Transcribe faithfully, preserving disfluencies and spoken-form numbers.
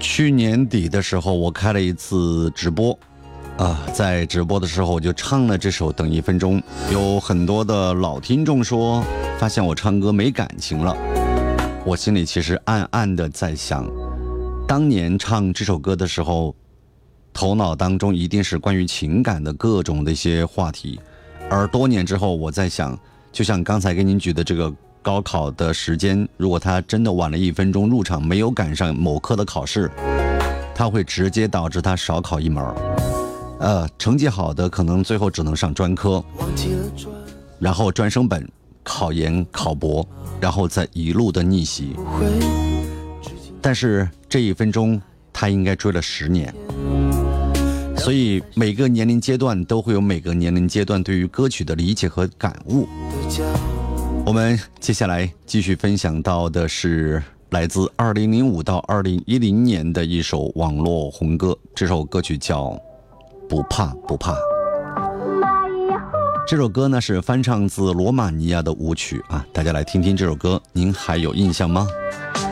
去年底的时候，我开了一次直播啊，在直播的时候我就唱了这首《等一分钟》，有很多的老听众说发现我唱歌没感情了。我心里其实暗暗的在想，当年唱这首歌的时候，头脑当中一定是关于情感的各种的一些话题，而多年之后我在想，就像刚才给您举的这个高考的时间，如果他真的晚了一分钟入场，没有赶上某科的考试，他会直接导致他少考一门，呃，成绩好的可能最后只能上专科，然后专升本、考研、考博，然后再一路的逆袭。但是这一分钟他应该追了十年，所以每个年龄阶段都会有每个年龄阶段对于歌曲的理解和感悟。我们接下来继续分享到的是来自二零零五到二零一零年的一首网络红歌，这首歌曲叫《不怕不怕》。这首歌呢是翻唱自罗马尼亚的舞曲啊，大家来听听这首歌，您还有印象吗？